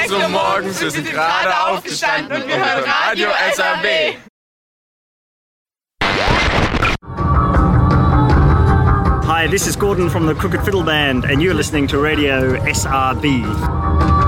6 Uhr morgens, wir sind gerade aufgestanden und wir hören Radio SRB. Hi, this is Gordon from the Crooked Fiddle Band and you're listening to Radio SRB.